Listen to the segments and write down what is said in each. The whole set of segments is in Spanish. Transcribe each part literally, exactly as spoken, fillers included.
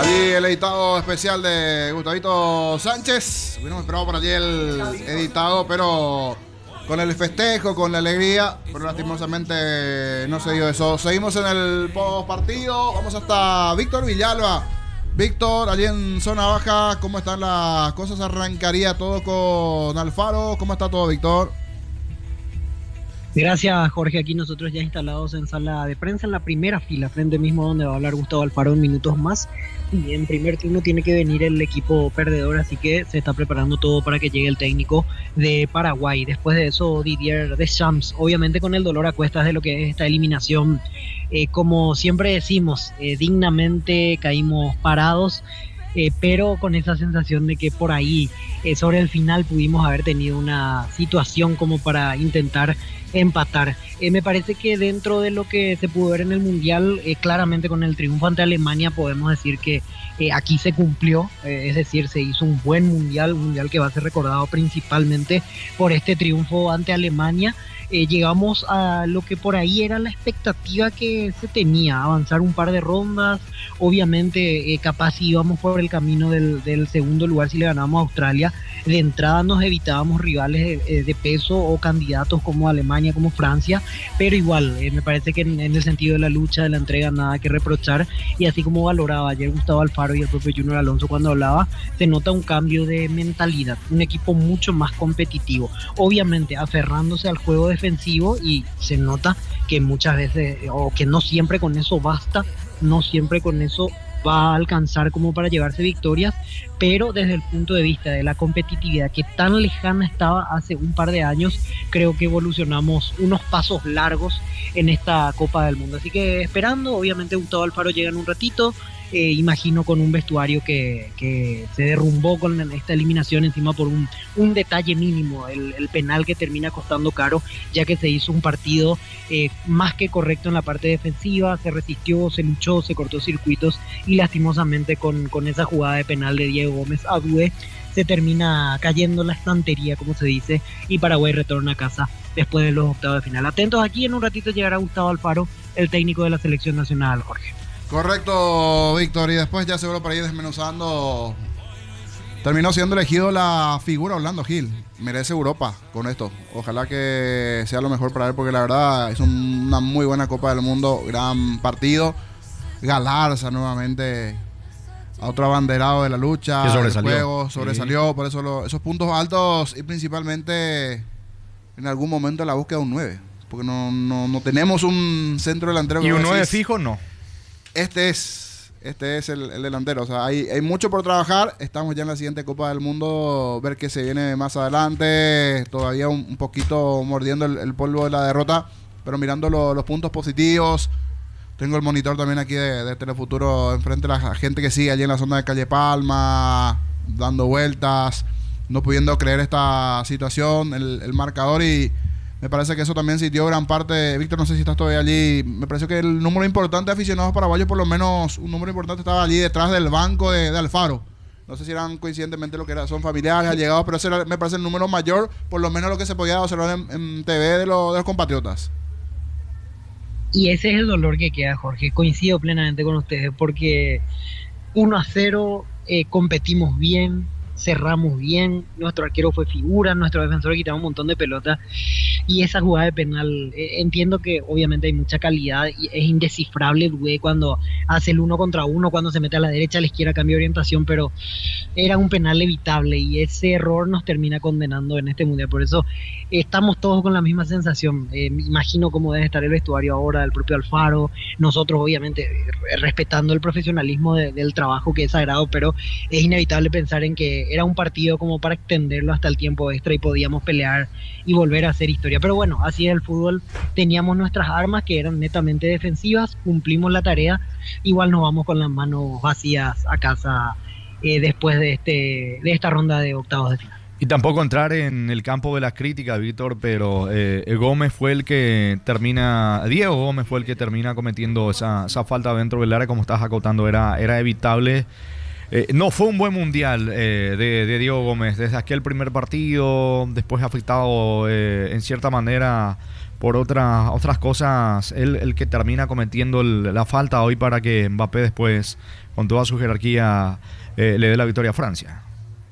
Allí el editado especial de Gustavito Sánchez. Hubiéramos esperado por allí el editado, pero con el festejo, con la alegría, pero lastimosamente no se dio eso. Seguimos en el post partido. Vamos hasta Víctor Villalba. Víctor, allí en zona baja, ¿cómo están las cosas? Arrancaría todo con Alfaro. ¿Cómo está todo, Víctor? Gracias, Jorge. Aquí nosotros ya instalados en sala de prensa en la primera fila, frente mismo donde va a hablar Gustavo Alfaro en minutos más. Y en primer turno tiene que venir el equipo perdedor, así que se está preparando todo para que llegue el técnico de Paraguay. Después de eso, Didier Deschamps, obviamente con el dolor a cuestas de lo que es esta eliminación. Eh, como siempre decimos, eh, dignamente caímos parados. Eh, pero con esa sensación de que por ahí, eh, sobre el final, pudimos haber tenido una situación como para intentar empatar. Eh, me parece que dentro de lo que se pudo ver en el Mundial, eh, claramente con el triunfo ante Alemania, podemos decir que eh, aquí se cumplió, eh, es decir, se hizo un buen Mundial, un Mundial que va a ser recordado principalmente por este triunfo ante Alemania. Eh, llegamos a lo que por ahí era la expectativa que se tenía, avanzar un par de rondas, obviamente eh, capaz si íbamos por el camino del, del segundo lugar si le ganábamos a Australia, de entrada nos evitábamos rivales de, de peso o candidatos como Alemania, como Francia, pero igual, eh, me parece que en, en el sentido de la lucha, de la entrega, nada que reprochar, y así como valoraba ayer Gustavo Alfaro y el propio Junior Alonso cuando hablaba, se nota un cambio de mentalidad, un equipo mucho más competitivo, obviamente aferrándose al juego defensivo, y se nota que muchas veces, o que no siempre con eso basta, no siempre con eso va a alcanzar como para llevarse victorias, pero desde el punto de vista de la competitividad que tan lejana estaba hace un par de años, creo que evolucionamos unos pasos largos en esta Copa del Mundo. Así que esperando, obviamente Gustavo Alfaro llega en un ratito, eh, imagino con un vestuario que, que se derrumbó con esta eliminación encima por un, un detalle mínimo, el, el penal que termina costando caro, ya que se hizo un partido eh, más que correcto en la parte defensiva, se resistió, se luchó, se cortó circuitos, y lastimosamente con, con esa jugada de penal de Diego Gómez Adue se termina cayendo la estantería, como se dice, y Paraguay retorna a casa después de los octavos de final. Atentos, aquí en un ratito llegará Gustavo Alfaro, el técnico de la selección nacional, Jorge. Correcto, Víctor, y después ya seguro para ir desmenuzando, terminó siendo elegido la figura Orlando Gil. Merece Europa con esto. Ojalá que sea lo mejor para él, porque la verdad es un, una muy buena Copa del Mundo, gran partido. Galarza nuevamente a otro abanderado de la lucha, que sobresalió. del juego, sobresalió, sí. Por eso lo, esos puntos altos, y principalmente en algún momento la búsqueda de un nueve, porque no, no, no tenemos un centro delantero. Y un nueve fijo no. Este es, este es el, el delantero, o sea, hay, hay mucho por trabajar. Estamos ya en la siguiente Copa del Mundo, ver qué se viene más adelante, todavía un, un poquito mordiendo el, el polvo de la derrota, pero mirando lo, los puntos positivos. Tengo el monitor también aquí de, de Telefuturo enfrente de la gente que sigue allí en la zona de Calle Palma, dando vueltas, no pudiendo creer esta situación, el, el marcador, y me parece que eso también sintió gran parte. Víctor, no sé si estás todavía allí. Me pareció que el número importante de aficionados paraguayos, por lo menos un número importante, estaba allí detrás del banco de, de Alfaro. No sé si eran coincidentemente lo que era, son familiares, allegados, pero ese era, me parece el número mayor, por lo menos lo que se podía observar en, en T V de, lo, de los compatriotas. Y ese es el dolor que queda, Jorge. Coincido plenamente con ustedes, porque uno a cero, eh, competimos bien, cerramos bien, nuestro arquero fue figura, nuestro defensor quitaba un montón de pelotas, y esa jugada de penal, eh, entiendo que obviamente hay mucha calidad y es indescifrable Due cuando hace el uno contra uno, cuando se mete a la derecha, a la izquierda, cambia de orientación, pero era un penal evitable, y ese error nos termina condenando en este mundial. Por eso eh, estamos todos con la misma sensación. Eh, me imagino cómo debe estar el vestuario ahora, el propio Alfaro, nosotros obviamente eh, respetando el profesionalismo de, del trabajo, que es sagrado, pero es inevitable pensar en que era un partido como para extenderlo hasta el tiempo extra y podíamos pelear y volver a hacer historia. Pero bueno, así es el fútbol. Teníamos nuestras armas que eran netamente defensivas, cumplimos la tarea, igual nos vamos con las manos vacías a casa eh, después de, este, de esta ronda de octavos de final. Y tampoco entrar en el campo de las críticas, Víctor, pero eh, Gómez fue el que termina, Diego Gómez fue el que termina cometiendo esa, esa falta dentro del área, como estás acotando, era, era evitable. Eh, no fue un buen mundial eh, de, de Diego Gómez desde aquel primer partido, después afectado eh, en cierta manera por otras otras cosas, él el que termina cometiendo el, la falta hoy para que Mbappé después, con toda su jerarquía, eh, le dé la victoria a Francia.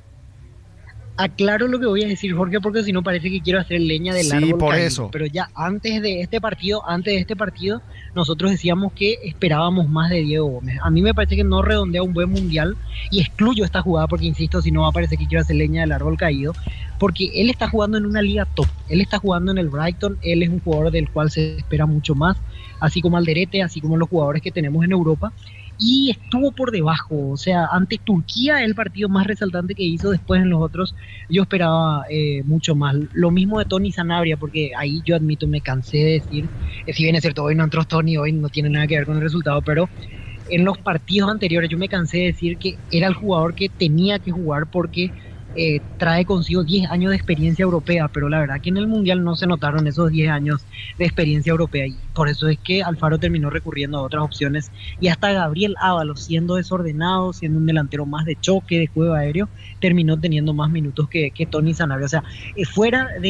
Aclaro lo que voy a decir, Jorge, porque si no parece que quiero hacer leña del Sí, árbol por caído. eso. Pero ya antes de este partido, antes de este partido, nosotros decíamos que esperábamos más de Diego Gómez. A mí me parece que no redondea un buen mundial y excluyo esta jugada porque, insisto, si no va a parecer que quiero hacer leña del árbol caído, porque él está jugando en una liga top. Él está jugando en el Brighton, él es un jugador del cual se espera mucho más, así como Alderete, así como los jugadores que tenemos en Europa. Y estuvo por debajo, o sea, ante Turquía el partido más resaltante que hizo, después en los otros yo esperaba eh, mucho más. Lo mismo de Tony Sanabria, porque ahí yo admito, me cansé de decir, eh, si bien es cierto, hoy no entró Tony, hoy no tiene nada que ver con el resultado, pero en los partidos anteriores yo me cansé de decir que era el jugador que tenía que jugar porque eh, trae consigo diez años de experiencia europea, pero la verdad que en el Mundial no se notaron esos diez años de experiencia europea y por eso es que Alfaro terminó recurriendo a otras opciones y hasta Gabriel Ábalos, siendo desordenado, siendo un delantero más de choque, de juego aéreo, terminó teniendo más minutos que, que Tony Sanabria. O sea, eh, fuera de,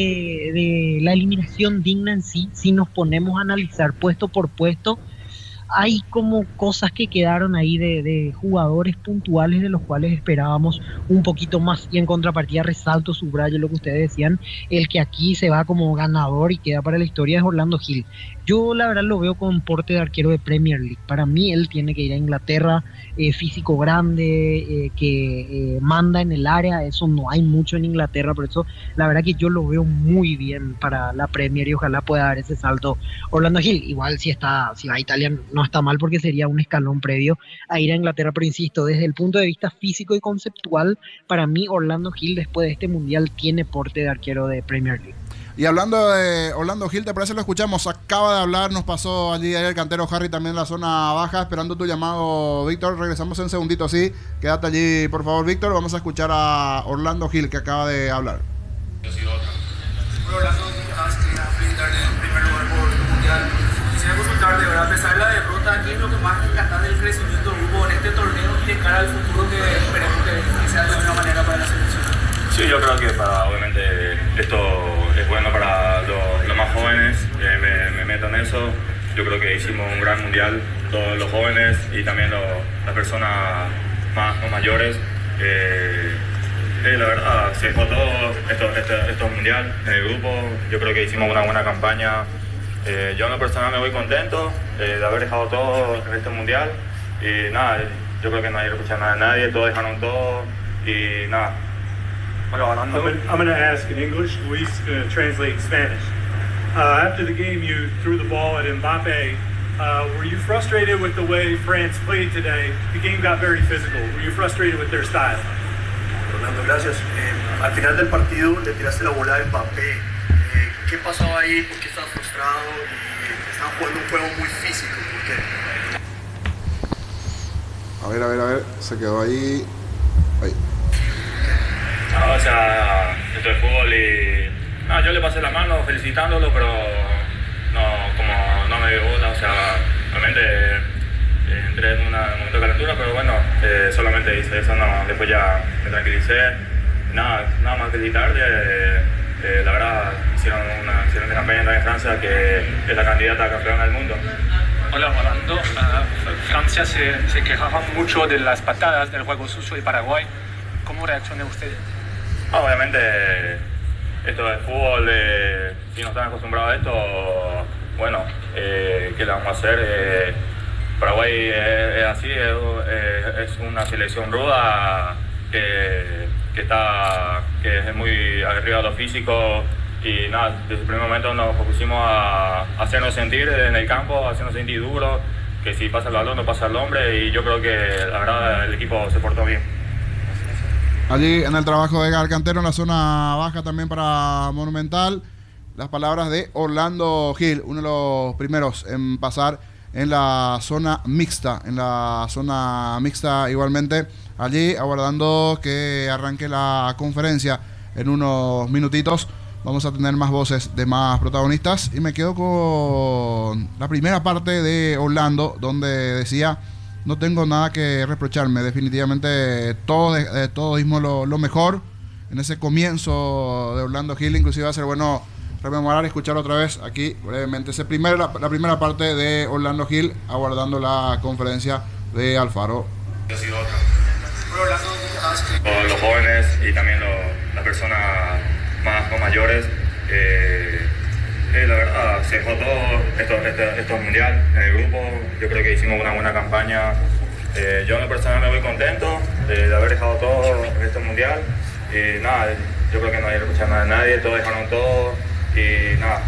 de la eliminación digna en sí, si nos ponemos a analizar puesto por puesto, hay como cosas que quedaron ahí de, de jugadores puntuales de los cuales esperábamos un poquito más. Y en contrapartida resalto, subrayo lo que ustedes decían, el que aquí se va como ganador y queda para la historia es Orlando Gil. Yo la verdad lo veo con porte de arquero de Premier League. Para mí él tiene que ir a Inglaterra, eh, físico grande, eh, que eh, manda en el área, eso no hay mucho en Inglaterra, por eso la verdad que yo lo veo muy bien para la Premier y ojalá pueda dar ese salto Orlando Gil. Igual si está, si va a Italia no está mal porque sería un escalón previo a ir a Inglaterra, pero insisto, desde el punto de vista físico y conceptual, para mí Orlando Gil después de este mundial tiene porte de arquero de Premier League. Y hablando de Orlando Gil, ¿te parece? Lo escuchamos, acaba de hablar, nos pasó allí el cantero Harry también en la zona baja, esperando tu llamado, Víctor. Regresamos en segundito, sí, quédate allí por favor, Víctor. Vamos a escuchar a Orlando Gil que acaba de hablar. Orlando, acabas de felicitar en primer lugar por el mundial. Quisiera consultarte, ¿verdad? A pesar de la derrota, ¿qué es lo que más rescatas del crecimiento del grupo en este torneo y de cara al futuro que esperemos que sea de alguna manera para la selección? Sí, yo creo que para, obviamente esto es bueno para los, los más jóvenes, eh, me, me meto en eso. Yo creo que hicimos un gran mundial, todos los jóvenes y también los, las personas más, más mayores. Eh, eh, la verdad, se dejó todo esto, esto, esto es mundial en el grupo. Yo creo que hicimos una buena campaña. Eh, yo en lo personal me voy contento eh, de haber dejado todo en este mundial. Y nada, yo creo que nadie le escucha nada a nadie, todos dejaron todo y nada. I'm, I'm going to ask in English, Luis is going to translate in Spanish. Uh, after the game, you threw the ball at Mbappé. Uh, were you frustrated with the way France played today? The game got very physical. Were you frustrated with their style? Fernando, gracias. Eh, al final del partido le tiraste la bola a Mbappé. Eh, ¿Qué pasaba ahí? ¿Por qué estabas frustrado? Y estaban jugando un juego muy físico. ¿Por qué? A ver, a ver, a ver, se quedó ahí. Ahí. No, o sea, esto es fútbol y no, yo le pasé la mano felicitándolo, pero no, como no me dio bola, o sea, realmente eh, entré en una, un momento de calentura, pero bueno, eh, solamente hice eso, no, después ya me tranquilicé, nada, nada más felicitarle, eh, eh, la verdad hicieron una excelente campaña en Francia, que es la candidata a campeona del mundo. Hola, Orlando. Uh, Francia se, se quejaba mucho de las patadas, del juego sucio de Paraguay. ¿Cómo reacciona usted? Obviamente, esto es fútbol, eh, si no están acostumbrados a esto, bueno, eh, ¿qué le vamos a hacer? Eh, Paraguay es, es así, es, es una selección ruda que, que, está, que es muy aguerrida a lo físico y nada, desde el primer momento nos pusimos a, a hacernos sentir en el campo, a hacernos sentir duros, que si pasa el balón no pasa el hombre y yo creo que la verdad el equipo se portó bien. Allí en el trabajo de Garcantero en la zona baja también para Monumental, las palabras de Orlando Gil, uno de los primeros en pasar en la zona mixta, en la zona mixta igualmente, allí aguardando que arranque la conferencia en unos minutitos. Vamos a tener más voces de más protagonistas y me quedo con la primera parte de Orlando, donde decía: no tengo nada que reprocharme, definitivamente todos, eh, todos dimos lo, lo mejor en ese comienzo de Orlando Gil. Inclusive va a ser bueno rememorar y escuchar otra vez aquí brevemente ese primer, la, la primera parte de Orlando Hill, aguardando la conferencia de Alfaro. Yo soy otro. Los, los jóvenes y también los, las personas más, más mayores, eh, eh, la verdad, se dejó todo, esto, esto, esto es mundial en el grupo, yo creo que hicimos una buena campaña. Eh, yo en lo personal me voy contento de, de haber dejado todo en este mundial y nada, yo creo que no hay que escuchar nada de nadie, todos dejaron todo y nada.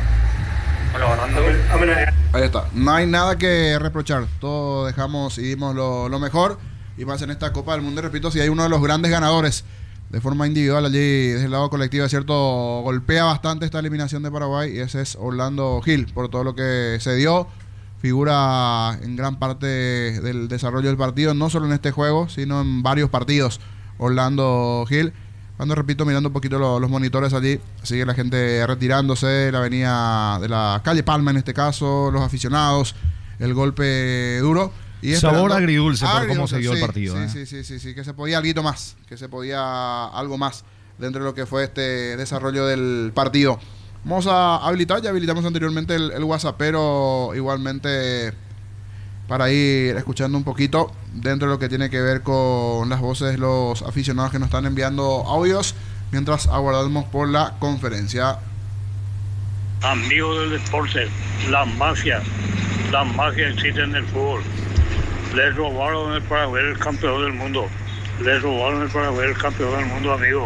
Ahí está, no hay nada que reprochar, todos dejamos y dimos lo, lo mejor y más en esta Copa del Mundo. Y repito, si hay uno de los grandes ganadores de forma individual allí desde el lado colectivo, es cierto, golpea bastante esta eliminación de Paraguay y ese es Orlando Hill por todo lo que se dio. Figura en gran parte del desarrollo del partido, no solo en este juego, sino en varios partidos. Orlando Hill, cuando repito, mirando un poquito los, los monitores allí, sigue la gente retirándose de la avenida de la calle Palma, en este caso, los aficionados, el golpe duro. Y sabor agridulce por agridulce, cómo se dio sí, el partido. Sí, eh. sí, sí, sí, sí, que se podía algo más, que se podía algo más dentro de lo que fue este desarrollo del partido. Vamos a habilitar, ya habilitamos anteriormente el, el WhatsApp, pero igualmente para ir escuchando un poquito dentro de lo que tiene que ver con las voces de los aficionados que nos están enviando audios mientras aguardamos por la conferencia. Amigos del deporte, la magia, la magia existe en el fútbol. Les robaron el Paraguay el campeón del mundo. Les robaron el Paraguay el campeón del mundo, amigo.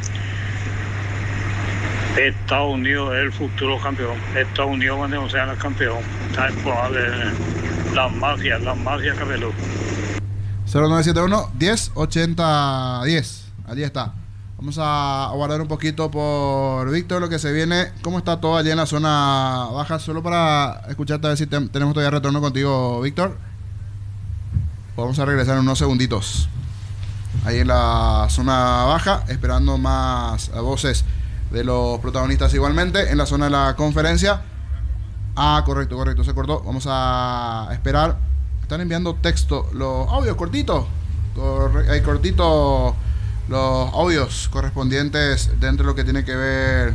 Estados Unidos es el futuro campeón. Estados Unidos cuando no sea el campeón. Está probable. La magia, la magia, Cabello. cero nueve siete uno, diez, ochenta, diez. Allí está. Vamos a guardar un poquito por Víctor lo que se viene. ¿Cómo está todo allí en la zona baja? Solo para escucharte a ver si te, tenemos todavía retorno contigo, Víctor. Vamos a regresar en unos segunditos. Ahí en la zona baja, esperando más voces de los protagonistas igualmente. En la zona de la conferencia. Ah, correcto, correcto, se cortó. Vamos a esperar. Están enviando texto, los audios cortitos. Corre, hay cortitos los audios correspondientes dentro de lo que tiene que ver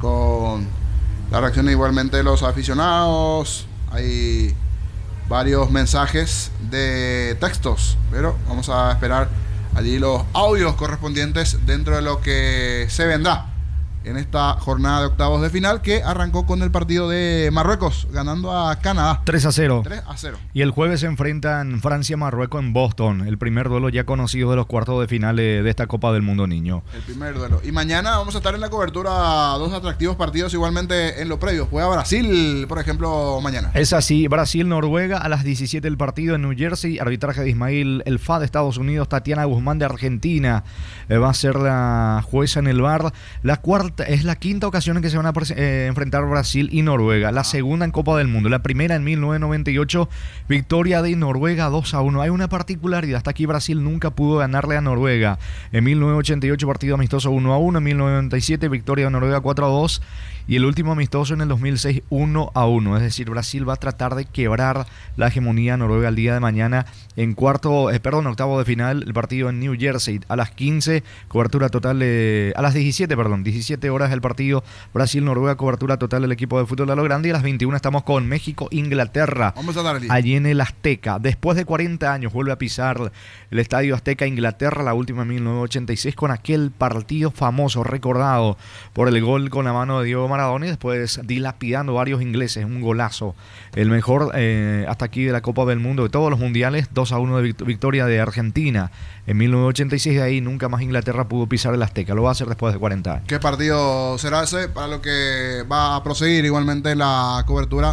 con la reacción igualmente de los aficionados. Hay varios mensajes de textos, pero vamos a esperar allí los audios correspondientes dentro de lo que se vendrá en esta jornada de octavos de final, que arrancó con el partido de Marruecos ganando a Canadá tres a cero. tres a cero. Y el jueves se enfrentan Francia-Marruecos en Boston, el primer duelo ya conocido de los cuartos de final de esta Copa del Mundo Niño. El primer duelo. Y mañana vamos a estar en la cobertura dos atractivos partidos igualmente en lo previo. Juega Brasil, por ejemplo, mañana. Es así, Brasil-Noruega a las diecisiete el partido en New Jersey, arbitraje de Ismail El Fa de Estados Unidos, Tatiana Guzmán de Argentina eh, va a ser la jueza en el V A R. La cuarta es la quinta ocasión en que se van a eh, enfrentar Brasil y Noruega, la segunda en Copa del Mundo, la primera en mil novecientos noventa y ocho, victoria de Noruega dos a uno. Hay una particularidad, hasta aquí Brasil nunca pudo ganarle a Noruega. En mil novecientos ochenta y ocho partido amistoso uno a uno, en mil novecientos noventa y siete victoria de Noruega cuatro a dos y el último amistoso en el dos mil seis uno a uno. Es decir, Brasil va a tratar de quebrar la hegemonía Noruega el día de mañana en cuarto, eh, perdón, octavo de final, el partido en New Jersey a las quince, cobertura total de, a las diecisiete, perdón, diecisiete horas el partido Brasil-Noruega, cobertura total del equipo de fútbol a lo grande, y a las veintiuna estamos con México-Inglaterra. Vamos a darle. Allí en el Azteca. Después de cuarenta años vuelve a pisar el Estadio Azteca Inglaterra, la última en mil novecientos ochenta y seis, con aquel partido famoso, recordado por el gol con la mano de Diego Maradona y después dilapidando varios ingleses, un golazo. El mejor eh, hasta aquí de la Copa del Mundo, de todos los mundiales, dos a uno de victoria de Argentina en mil novecientos ochenta y seis. De ahí nunca más Inglaterra pudo pisar el Azteca, lo va a hacer después de cuarenta años. ¿Qué partido será ese? Para lo que va a proseguir igualmente la cobertura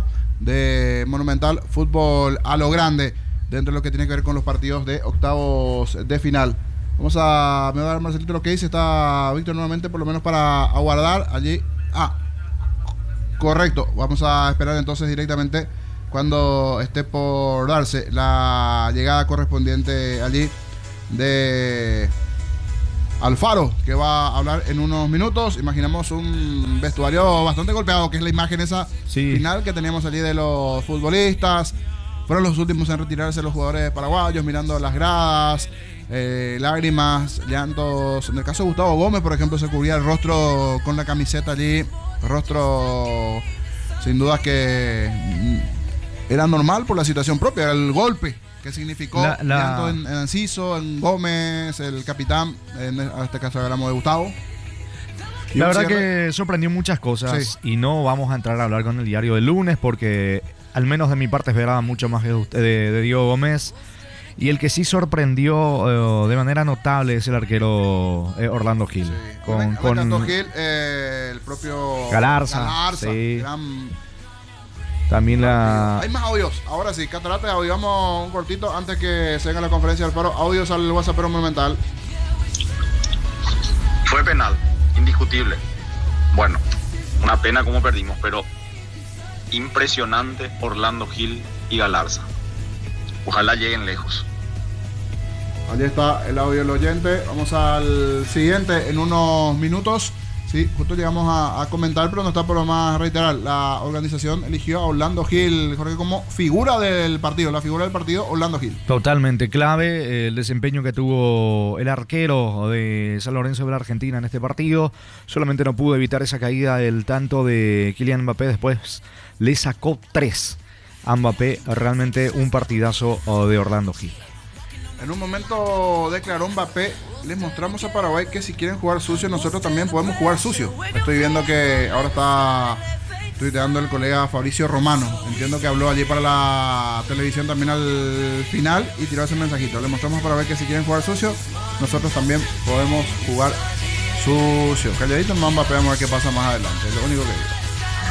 de Monumental Fútbol a lo grande, dentro de lo que tiene que ver con los partidos de octavos de final. Vamos a, me va a dar Marcelito lo que dice, está Víctor nuevamente, por lo menos para aguardar allí. Ah, correcto, vamos a esperar entonces directamente cuando esté por darse la llegada correspondiente allí de Alfaro, que va a hablar en unos minutos. Imaginamos un vestuario bastante golpeado, que es la imagen esa sí. final que teníamos allí de los futbolistas. Fueron los últimos en retirarse los jugadores paraguayos, mirando las gradas, eh, lágrimas, llantos. En el caso de Gustavo Gómez, por ejemplo, se cubría el rostro con la camiseta allí. Rostro, sin duda que mm, era normal por la situación propia, el golpe que significó La- la- llanto en, en Enciso, en Gómez, el capitán, en este caso hablamos de Gustavo. Y La un verdad cierre. que sorprendió muchas cosas Sí. y no vamos a entrar a hablar con el diario del lunes porque al menos de mi parte esperaba mucho más de, usted- de, de Diego Gómez. Y el que sí sorprendió eh, de manera notable es el arquero eh, Orlando Gil. Sí. Con, En el con caso Gil, eh, el propio Galarza, Galarza, sí. gran también la... Hay más audios. Ahora sí, Catarata, audio. Vamos un cortito antes que se venga la conferencia del Faro. Audios al WhatsApp Monumental. Fue penal, indiscutible. Bueno, una pena como perdimos, pero impresionante Orlando Gil y Galarza. Ojalá lleguen lejos. Allí está el audio del oyente. Vamos al siguiente en unos minutos. Sí, justo llegamos a, a comentar, pero no está por lo más reiterar. La organización eligió a Orlando Gil, Jorge, como figura del partido. La figura del partido, Orlando Gil. Totalmente clave eh, el desempeño que tuvo el arquero de San Lorenzo de la Argentina en este partido. Solamente no pudo evitar esa caída del tanto de Kylian Mbappé. Después le sacó tres a Mbappé. Realmente un partidazo oh, de Orlando Gil. En un momento declaró Mbappé: les mostramos a Paraguay que si quieren jugar sucio, nosotros también podemos jugar sucio. Estoy viendo que ahora está tuiteando el colega Fabricio Romano. Entiendo que habló allí para la televisión también al final y tiró ese mensajito. Les mostramos a Paraguay que si quieren jugar sucio, nosotros también podemos jugar sucio. Calladito, no Mbappé, vamos a ver qué pasa más adelante. Es lo único que digo.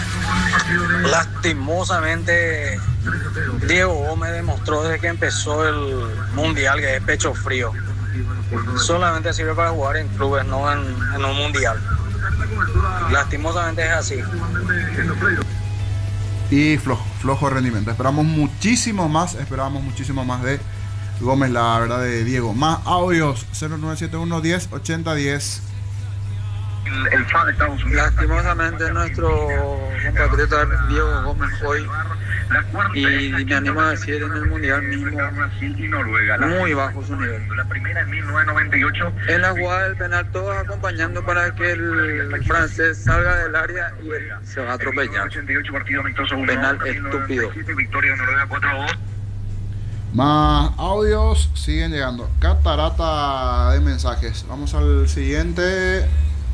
Lastimosamente, Diego Gómez demostró desde que empezó el Mundial que es pecho frío. Solamente sirve para jugar en clubes, no en, en un Mundial. Lastimosamente es así. Y flojo, flojo rendimiento. Esperamos muchísimo más, esperábamos muchísimo más de Gómez, la verdad, de Diego. Más audios, cero nueve siete uno diez ochenta diez. El, el fan de Estados Unidos. Lastimosamente nuestro compatriota Diego Gómez hoy, y me animo a decir en el Mundial mismo, muy bajo su nivel. La primera en mil novecientos noventa y ocho. En la jugada del penal, todos acompañando para que el francés salga del área y él se va a atropellar. Penal estúpido. Victoria de Noruega cuatro a dos. Más audios siguen llegando. Catarata de mensajes. Vamos al siguiente.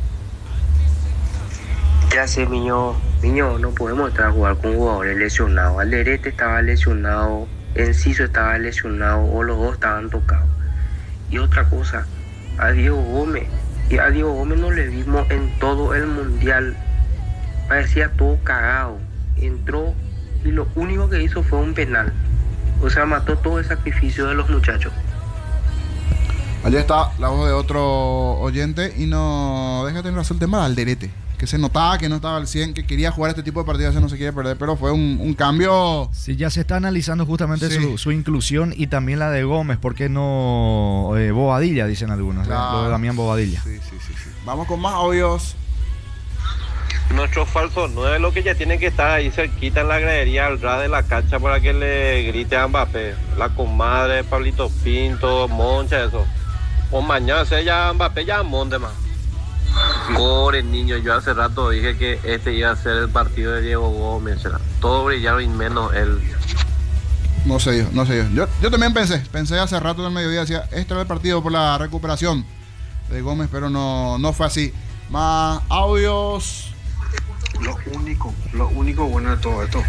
Ya sé, Miño, Miño, no podemos estar a jugar con jugadores lesionados. Alderete estaba lesionado, Enciso estaba lesionado, o los dos estaban tocados. Y otra cosa, a Diego Gómez, y a Diego Gómez no le vimos en todo el Mundial. Parecía todo cagado. Entró y lo único que hizo fue un penal. O sea, mató todo el sacrificio de los muchachos. Allí está la voz de otro oyente y no deja tener razón el tema de Alderete, que se notaba que no estaba al cien, que quería jugar este tipo de partidos, no se quiere perder, pero fue un, un cambio. Sí, ya se está analizando justamente Sí. su, su inclusión y también la de Gómez. ¿Por qué no eh, Bobadilla, dicen algunos? Claro. Lo de Damián Bobadilla. Sí, sí, sí, sí. Vamos con más audios. Nuestro falso nueve, lo que ya tiene que estar ahí cerquita en la gradería al ras de la cancha para que le grite a Mbappé. La comadre, Pablito Pinto, Moncha, eso. O mañana se ya Mbappé, ya monte más. Pobre niño, yo hace rato dije que este iba a ser el partido de Diego Gómez. Todo brillaron y menos él. No sé yo, no sé yo. Yo, yo también pensé, pensé hace rato en el mediodía, decía, este era el partido por la recuperación de Gómez, pero no, no fue así. Más audios. Lo único, lo único bueno de todo esto,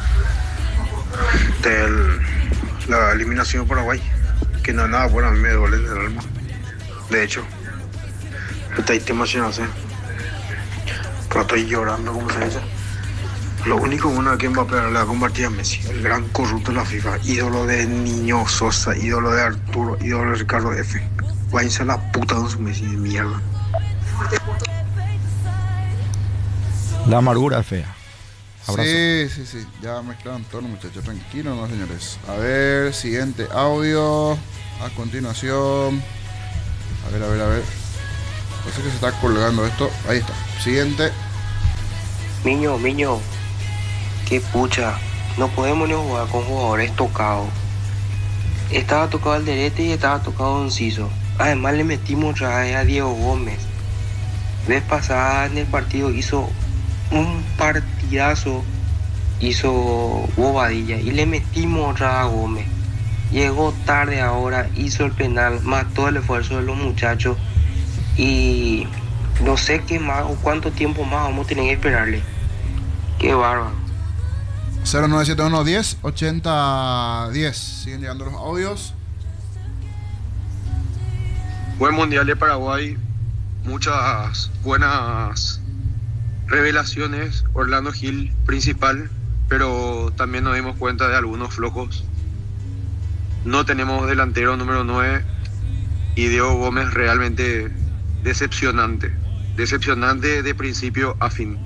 de la eliminación de Paraguay, que no es nada bueno, a mí me duele el alma. De hecho, estoy emocionado, ¿sí? Pero estoy llorando, como se dice. Lo único bueno es que Mbappé le va a convertir a Messi, el gran corrupto de la FIFA, ídolo de Niño Sosa, ídolo de Arturo, ídolo de Ricardo F. Váyanse a la puta de su Messi de mierda. La amargura es fea. Abrazo. Sí, sí, sí. Ya mezclaron todo, muchachos. Tranquilos, no, señores. A ver, siguiente audio. A continuación. A ver, a ver, a ver. Parece que se está colgando esto. Ahí está. Siguiente. Miño, Miño, qué pucha. No podemos ni jugar con jugadores tocados. estaba tocado Alderete y estaba tocado Enciso. Además le metimos otra vez a Diego Gómez. Vez pasada en el partido hizo un partidazo, hizo Bobadilla y le metimos otra vez a Gómez. Llegó tarde ahora, hizo el penal, mató el esfuerzo de los muchachos y no sé qué más o cuánto tiempo más vamos a tener que esperarle. Qué bárbaro. cero nueve siete uno diez ochenta diez. Siguen llegando los audios. Buen Mundial de Paraguay, muchas buenas revelaciones, Orlando Gil principal, pero también nos dimos cuenta de algunos flojos. No tenemos delantero número nueve y Diego Gómez realmente decepcionante, decepcionante de principio a fin.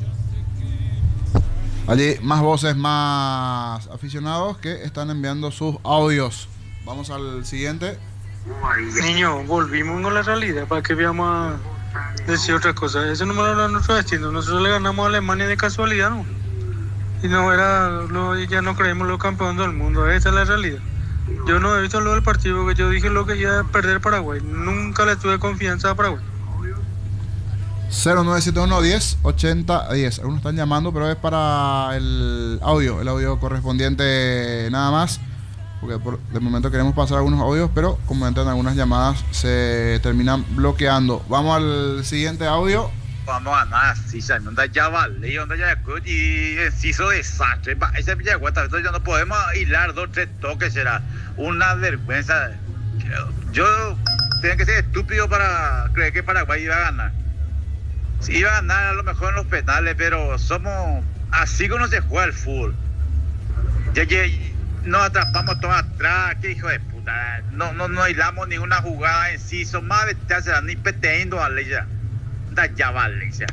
Allí más voces, más aficionados que están enviando sus audios. Vamos al siguiente. Niño, volvimos con la realidad para que veamos a decir otra cosa. Ese no me lo habla nuestro destino. Nosotros le ganamos a Alemania de casualidad, ¿no? Y no era, no, ya no creemos los campeones del mundo. Esa es la realidad. Yo no he visto lo del partido, que yo dije lo que iba a perder Paraguay. Nunca le tuve confianza a Paraguay. cero nueve siete uno diez ochenta diez. Algunos están llamando, pero es para el audio, el audio correspondiente nada más. Porque por, de momento queremos pasar algunos audios, pero como entran algunas llamadas se terminan bloqueando. Vamos al siguiente audio. Vamos a ganar, si ya no da ya vale, onda ya y Enciso desastre. Ese Villaguata, entonces ya no podemos hilar dos tres toques, será una vergüenza. Yo tengo que ser estúpido para creer que Paraguay iba a ganar. Sí, iba a ganar a lo mejor en los penales, pero somos así como se juega el fútbol. Ya, ya nos atrapamos todos atrás, qué hijo de puta. No, no, no hilamos ninguna jugada en sí, son más bestias, ni peteindo a ya. Da ya vale, ya.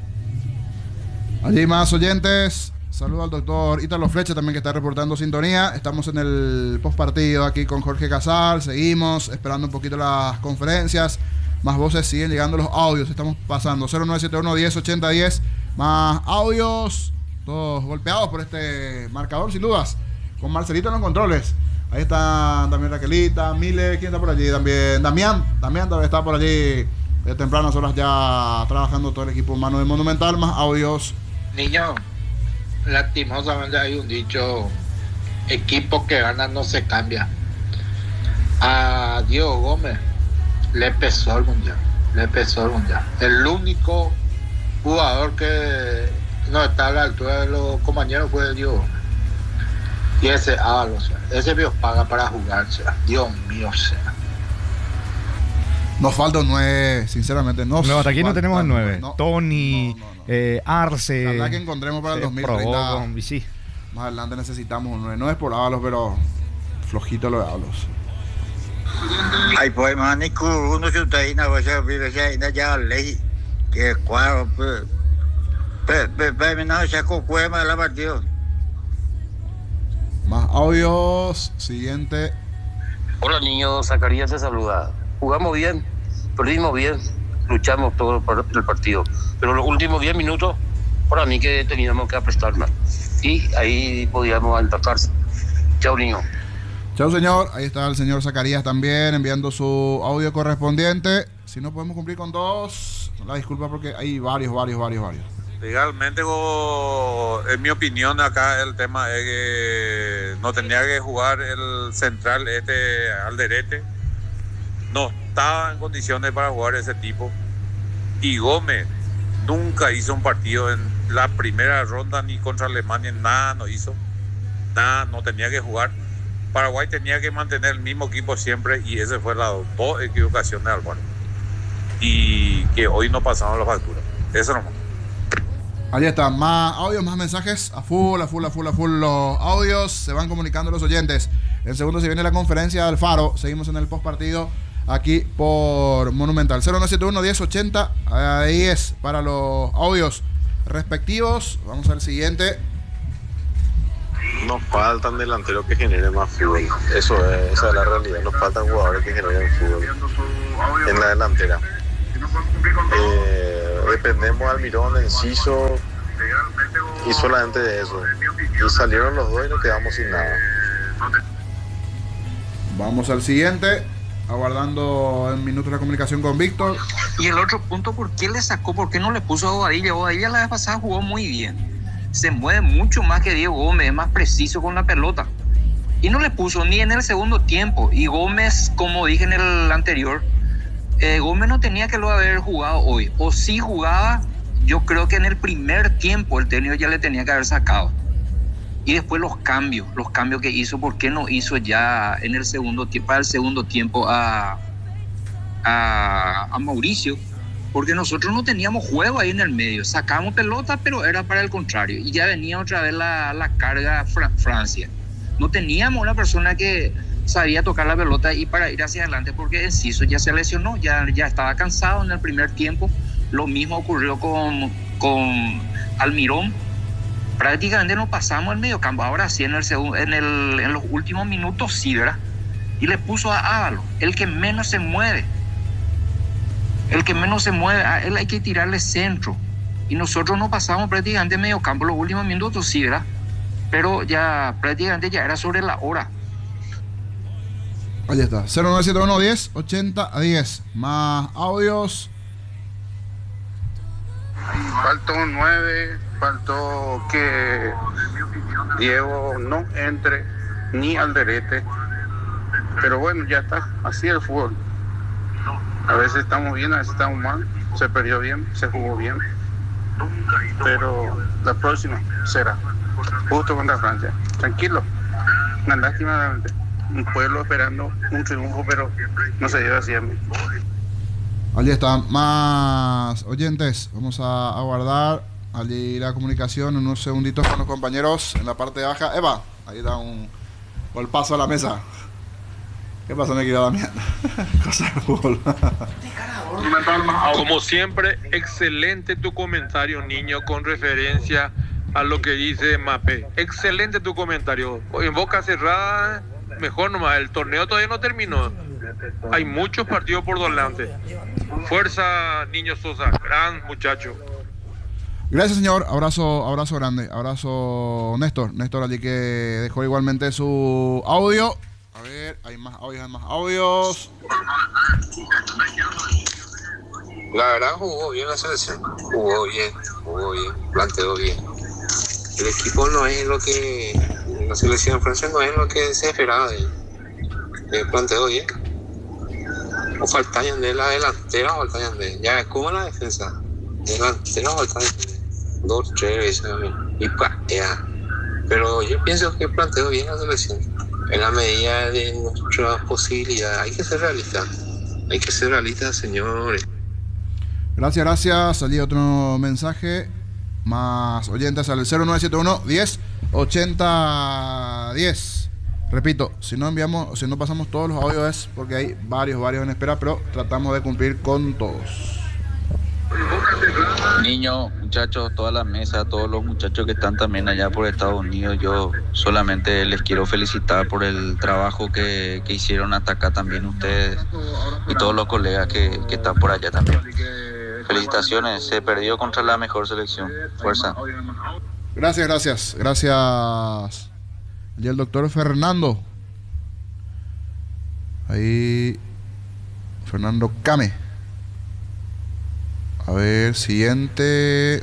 Allí más oyentes. Saludo al doctor Ítalo Flecha también que está reportando sintonía. Estamos en el postpartido aquí con Jorge Casal. Seguimos esperando un poquito las conferencias. Más voces, siguen llegando los audios. Estamos pasando cero nueve siete uno diez ochenta diez. Más audios. Todos golpeados por este marcador, sin dudas. Con Marcelito en los controles. Ahí está también Raquelita, Mile. ¿Quién está por allí? También Damián. Damián también está por allí. De tempranas horas ya trabajando todo el equipo humano de Monumental. Más audios. Niño, lastimosamente hay un dicho: equipo que gana no se cambia. A Diego Gómez le pesó el mundial, le pesó el mundial. El único jugador que no está a la altura de los compañeros fue Diego Gómez. Y ese Ábalos, ese Dios paga para jugarse. Dios mío, sea. Nos falta un nueve, sinceramente. Nos no, hasta aquí no falta tenemos el nueve. No, Tony, no, no, no. Eh, Arce. La verdad que encontremos para el dos mil treinta. Probó, sí. Más adelante necesitamos un nueve. No es por Ábalos, pero flojito lo de Ábalos. Ay, pues, man, ni uno se está ahí, no va a ser, ya, ya, ley, que cuadro, pues, pero, pero, no, ya con cueva la partido. Más audios, siguiente. Hola niños, Zacarías te saluda. Jugamos bien, perdimos bien, luchamos todo el partido, pero los últimos diez minutos, para mí que teníamos que aprestar más. Y ahí podíamos empatarse. Chao niños. Chao señor, ahí está el señor Zacarías también enviando su audio correspondiente. Si no podemos cumplir con dos, la disculpa porque hay varios, varios, varios, varios. Legalmente, en mi opinión, acá el tema es que no tenía que jugar el central este Alderete. No estaba en condiciones para jugar ese tipo. Y Gómez nunca hizo un partido en la primera ronda ni contra Alemania, nada no hizo. Nada, no tenía que jugar. Paraguay tenía que mantener el mismo equipo siempre y esa fue la dos equivocaciones de Álvaro. Y que hoy no pasamos la factura. Eso nomás. Ahí está, más audios, más mensajes, a full, a full, a full, a full los audios, se van comunicando los oyentes. En segundo se viene la conferencia del Faro, seguimos en el postpartido aquí por Monumental. cero nueve siete uno diez ochenta, ahí es para los audios respectivos. Vamos al siguiente. Nos faltan delanteros que generen más fútbol, eso es, esa es la realidad, nos faltan jugadores que generen fútbol en la delantera. Eh, dependemos de Almirón, Enciso y solamente de eso. Y salieron los dos y nos quedamos sin nada. Vamos al siguiente. Aguardando en minutos la comunicación con Víctor. Y el otro punto, ¿por qué le sacó? ¿Por qué no le puso a Bobadilla? Bobadilla la vez pasada jugó muy bien. Se mueve mucho más que Diego Gómez, es más preciso con la pelota. Y no le puso ni en el segundo tiempo. Y Gómez, como dije en el anterior, eh, Gómez no tenía que lo haber jugado hoy. O si jugaba, yo creo que en el primer tiempo el técnico ya le tenía que haber sacado. Y después los cambios, los cambios que hizo, ¿por qué no hizo ya en el segundo tiempo, para el segundo tiempo a, a, a Mauricio? Porque nosotros no teníamos juego ahí en el medio, sacamos pelota, pero era para el contrario. Y ya venía otra vez la, la carga Fra- Francia. No teníamos una persona que sabía tocar la pelota y para ir hacia adelante, porque Enciso ya se lesionó, ya, ya estaba cansado en el primer tiempo. Lo mismo ocurrió con, con Almirón. Prácticamente no pasamos el mediocampo. Ahora sí, en, el segundo, en, el, en los últimos minutos sí, ¿verdad? Y le puso a Ávalo, el que menos se mueve. El que menos se mueve, a él hay que tirarle centro. Y nosotros no pasamos prácticamente el mediocampo los últimos minutos, sí, ¿verdad? Pero ya prácticamente ya era sobre la hora. Ahí está, cero nueve siete uno diez ochenta diez. Más audios. Faltó un nueve, faltó que Diego no entre ni Alderete. Pero bueno, ya está, así es el fútbol. A veces estamos bien, a veces estamos mal. Se perdió bien, se jugó bien. Pero la próxima será justo contra Francia. Tranquilo, una lástima realmente. Un pueblo esperando un triunfo, pero no se lleva así a mí. Allí están más oyentes. Vamos a aguardar allí la comunicación en unos segunditos con los compañeros en la parte baja. Eva, ahí da un golpazo a la mesa. ¿Qué pasó, mi querido Damián? Cosa de fútbol. Como siempre, excelente tu comentario, niño, con referencia a lo que dice Mbappé. Excelente tu comentario. En boca cerrada, mejor nomás. El torneo todavía no terminó. Hay muchos partidos por delante. Fuerza, niño Sosa, gran muchacho. Gracias, señor. Abrazo, abrazo grande. Abrazo, Néstor. Néstor allí que dejó igualmente su audio. A ver, hay más audios, hay más audios. La verdad jugó bien la selección. Jugó bien, jugó bien, planteó bien. El equipo no es lo que... La selección de Francia no es lo que se esperaba de él. Eh, planteó bien. O falta de la delantera o falta de... Ya es como la defensa. Delantera o falta de... Dos, tres veces y patea. Pero yo pienso que planteó bien la selección. En la medida de nuestras posibilidades. Hay que ser realistas. Hay que ser realistas, señores. Gracias, gracias. Salí otro mensaje. Más oyentes al cero nueve siete uno diez ochenta diez. Repito, si no enviamos, si no pasamos todos los audios es porque hay varios, varios en espera, pero tratamos de cumplir con todos. Niños, muchachos, toda la mesa, todos los muchachos que están también allá por Estados Unidos, yo solamente les quiero felicitar por el trabajo que, que hicieron hasta acá también ustedes y todos los colegas que, que están por allá también. Felicitaciones, se perdió contra la mejor selección. Fuerza. Gracias, gracias, gracias. Y el doctor Fernando. Ahí, Fernando Came. A ver, siguiente.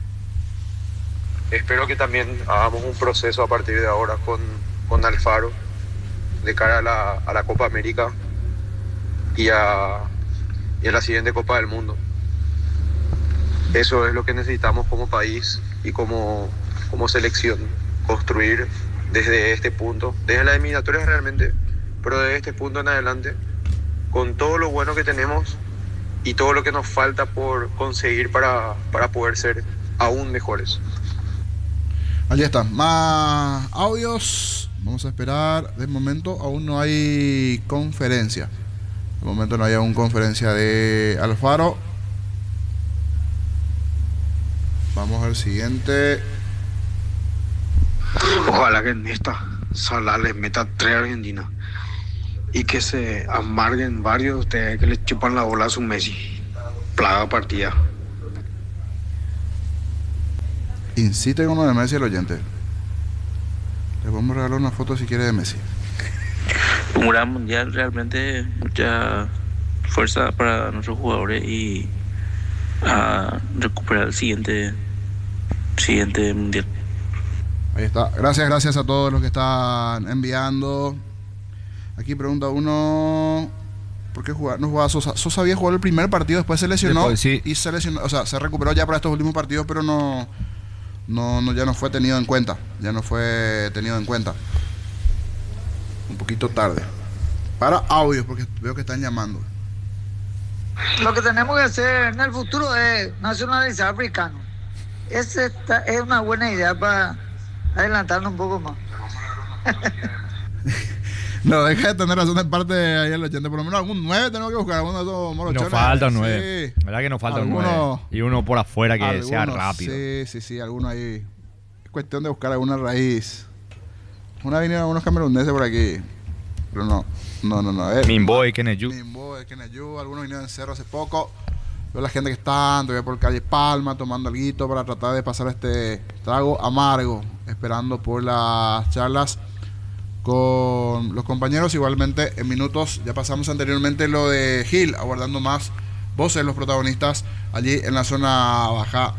Espero que también hagamos un proceso a partir de ahora con, con Alfaro de cara a la, a la Copa América y a, y a la siguiente Copa del Mundo. Eso es lo que necesitamos como país y como, como selección, construir desde este punto, desde las eliminatorias realmente, pero desde este punto en adelante, con todo lo bueno que tenemos y todo lo que nos falta por conseguir para, para poder ser aún mejores. Allí están, más audios. Vamos a esperar. De momento aún no hay conferencia. De momento no hay aún conferencia de Alfaro. Vamos al siguiente. Ojalá que en esta Salah les meta tres a Argentina y que se amarguen varios de ustedes que le chupan la bola a su Messi. Plaga partida. Incite con uno de Messi el oyente. Le podemos regalar una foto si quiere de Messi. un gran mundial, realmente mucha fuerza para nuestros jugadores y a recuperar el siguiente, siguiente mundial. Ahí está. Gracias, gracias a todos los que están enviando. Aquí pregunta uno, ¿por qué jugar? No jugaba Sosa. Sosa había jugado el primer partido, después se lesionó. Después, sí. Y se lesionó, o sea, se recuperó ya para estos últimos partidos, pero no, no, no ya no fue tenido en cuenta. Ya no fue tenido en cuenta. Un poquito tarde. Para audios, porque veo que están llamando. Lo que tenemos que hacer en el futuro es nacionalizar africano. Esa es una buena idea para adelantarnos un poco más. No, deja de tener razón en parte ahí el ochenta. Por lo menos algún nueve tenemos que buscar. Algunos de esos morochones. Nos faltan nueve. Sí. ¿Verdad que nos faltan Algunos, nueve? Y uno por afuera que algunos, sea rápido. Sí, sí, sí. Algunos ahí. Es cuestión de buscar alguna raíz. Una vinieron unos cameruneses por aquí. Pero no. No, no, no. A ver. Mimboy, Keneyu. Mimboy, Keneyu. Algunos vinieron en Cerro hace poco. Veo la gente que está todavía por calle Palma tomando alguito para tratar de pasar este trago amargo. Esperando por las charlas con los compañeros. Igualmente en minutos ya pasamos anteriormente lo de Gil, aguardando más voces, los protagonistas allí en la zona baja.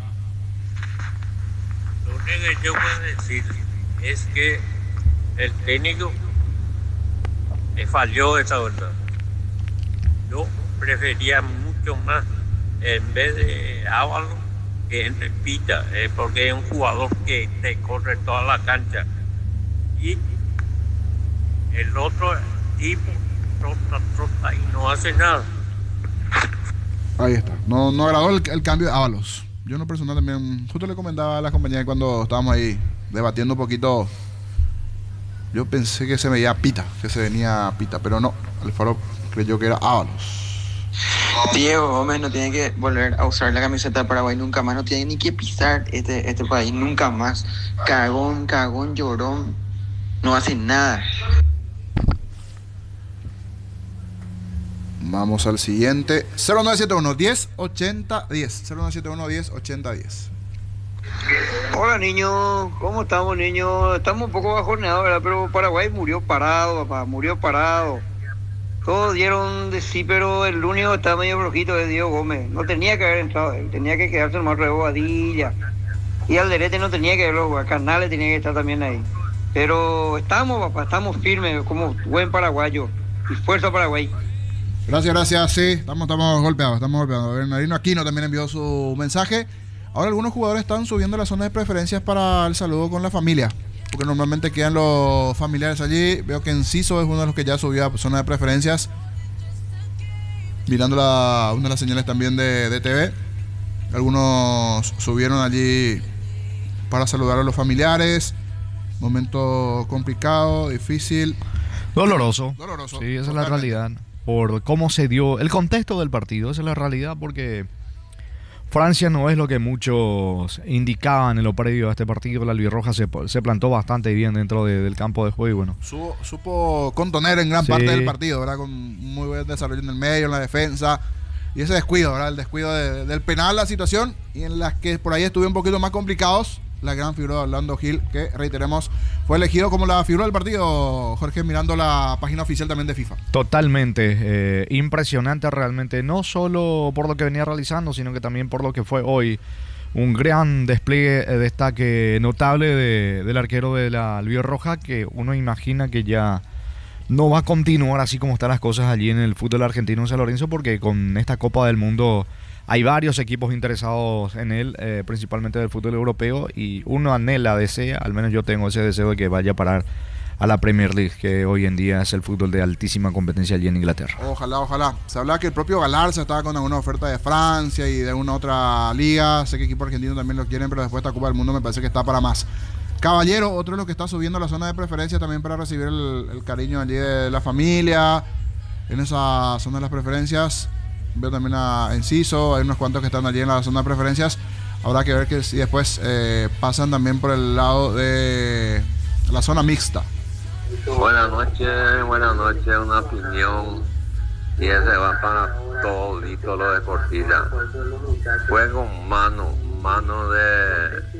Lo único que yo puedo decir es que el técnico me falló esa verdad. Yo prefería mucho más en vez de Ábalos que entre Pita, eh, porque es un jugador que te corre toda la cancha. Y el otro tipo trota, trota y no hace nada. Ahí está. No, no agradó el, el cambio de Ábalos. Yo no personal también, justo le comentaba a la compañía cuando estábamos ahí debatiendo un poquito. Yo pensé que se veía Pita, que se venía Pita, pero no. Alfaro creyó que era Ábalos. Diego Gómez no tiene que volver a usar la camiseta de Paraguay nunca más. No tiene ni que pisar este, este país nunca más. Cagón, cagón, llorón. No hace nada. Vamos al siguiente. cero nueve siete uno, diez, ochenta, diez. cero nueve siete uno, diez, ochenta, diez. Hola niños, ¿cómo estamos niños? Estamos un poco bajoneados, ¿verdad? Pero Paraguay murió parado, papá, murió parado. Todos dieron de sí, pero el único que está medio flojito es Diego Gómez. No tenía que haber entrado él, tenía que quedarse el más de Bobadilla. Y Alderete no tenía que verlo, Canales tenía que estar también ahí. Pero estamos, papá, estamos firmes como buen paraguayo. Y fuerza Paraguay. Gracias, gracias, sí, estamos, estamos golpeados, estamos golpeados. Bernardino Aquino también envió su mensaje. Ahora algunos jugadores están subiendo las zonas de preferencias para el saludo con la familia, porque normalmente quedan los familiares allí. Veo que Enciso es uno de los que ya subió a zona de preferencias, mirando la, una de las señales también de, de T V. Algunos subieron allí para saludar a los familiares. Momento complicado, difícil, doloroso. Doloroso. Sí, esa totalmente. es la realidad. Por cómo se dio el contexto del partido, esa es la realidad, porque Francia no es lo que muchos indicaban en lo previo a este partido. La albirroja se, se plantó bastante bien dentro de, del campo de juego y bueno. Supo, supo contener en gran Sí. parte del partido, ¿verdad? Con muy buen desarrollo en el medio, en la defensa. Y ese descuido, ¿verdad? El descuido de, del penal, la situación. Y en las que por ahí estuvieron un poquito más complicados. La gran figura de Orlando Gil, que reiteremos, fue elegido como la figura del partido, Jorge, mirando la página oficial también de FIFA. Totalmente, eh, impresionante realmente, no solo por lo que venía realizando, sino que también por lo que fue hoy. Un gran despliegue, eh, destaque notable de, del arquero de la albirroja, que uno imagina que ya no va a continuar así como están las cosas allí en el fútbol argentino en San Lorenzo, porque con esta Copa del Mundo hay varios equipos interesados en él, eh, principalmente del fútbol europeo, y uno anhela, desea, al menos yo tengo ese deseo de que vaya a parar a la Premier League, que hoy en día es el fútbol de altísima competencia allí en Inglaterra. Ojalá, ojalá. Se hablaba que el propio Galarza estaba con alguna oferta de Francia y de una otra liga. Sé que equipo argentino también lo quieren, pero después de esta Copa del Mundo me parece que está para más. Caballero, otro de los que está subiendo a la zona de preferencia también para recibir el, el cariño allí de la familia. En esa zona de las preferencias veo también a Enciso, hay unos cuantos que están allí en la zona de preferencias. Habrá que ver que si después eh, pasan también por el lado de la zona mixta. Buenas noches, buenas noches, una opinión y ese va para todo lo de Portilla. Juego mano, mano de